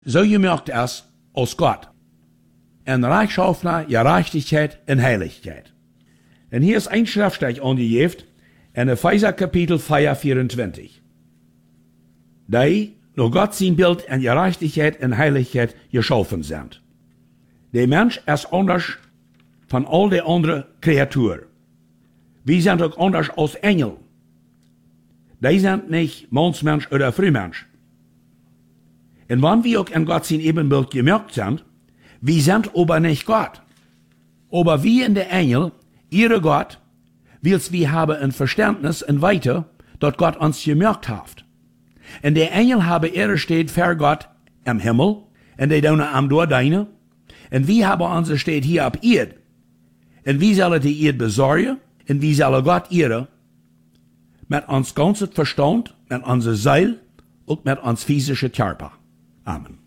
so gemacht ist aus Gott. In rechtschaffener Gerechtigkeit und Heiligkeit. Und hier ist ein Schriftstück angegeben, in Epheser Kapitel 4, 24. Die, nach Gott sein Bild in Gerechtigkeit und Heiligkeit geschaffen sind. Der Mensch ist anders von all den anderen Kreaturen. Wir sind auch anders als Engel. Die sind nicht Mannsmensch oder Frühmensch. Und wenn wir auch in Gott sein Ebenbild gemerkt sind, wir sind aber nicht Gott. Aber wie in der Engel, ihre Gott, wills wir haben ein Verständnis und weiter, dass Gott uns gemerkt hat. Und der Engel habe ihre steht für Gott im Himmel, und die da am Dor deine, und wir haben unsere steht hier ab Erd. Und wie soll die Erd besorgen, und wie soll Gott ihre, mit uns ganzes Verstand, mit unser Seil und mit uns physische Körper. Amen.